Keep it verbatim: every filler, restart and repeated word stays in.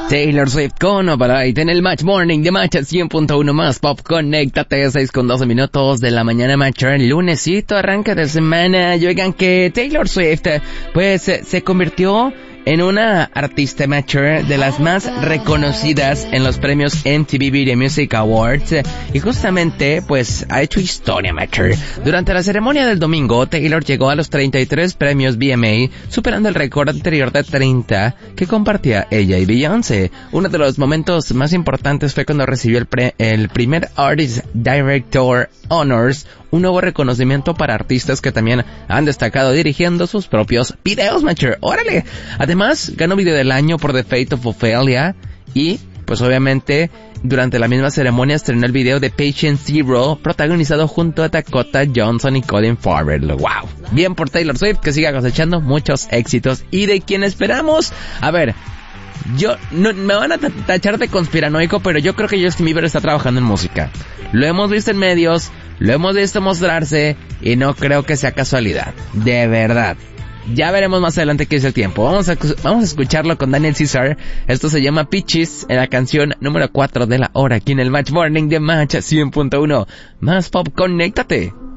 Taylor Swift con Opalite en el Match Morning de Match cien punto uno más Pop. Conéctate, seis con doce minutos de la mañana, Match. Lunesito, arranque de semana. Y oigan que Taylor Swift, pues, se convirtió en una artista, Matcher, de las más reconocidas en los premios M T V Video Music Awards, y justamente, pues, ha hecho historia, Matcher. Durante la ceremonia del domingo, Taylor llegó a los treinta y tres premios V M A, superando el récord anterior de treinta que compartía ella y Beyoncé. Uno de los momentos más importantes fue cuando recibió el, pre el primer Artist Director Honors, un nuevo reconocimiento para artistas que también han destacado dirigiendo sus propios videos, Matcher. ¡Órale! Además, ganó video del año por The Fate of Ophelia y, pues obviamente, durante la misma ceremonia estrenó el video de Patient Zero, protagonizado junto a Dakota Johnson y Colin Farrell. ¡Wow! Bien por Taylor Swift, que siga cosechando muchos éxitos. Y de quien esperamos, a ver, yo, no, me van a tachar de conspiranoico, pero yo creo que Justin Bieber está trabajando en música. Lo hemos visto en medios, lo hemos visto mostrarse, y no creo que sea casualidad. De verdad. Ya veremos más adelante qué es el tiempo. Vamos a, vamos a escucharlo con Daniel Caesar. Esto se llama Peaches, en la canción número cuatro de la hora, aquí en el Match Morning de Match cien punto uno. Más Pop, conéctate.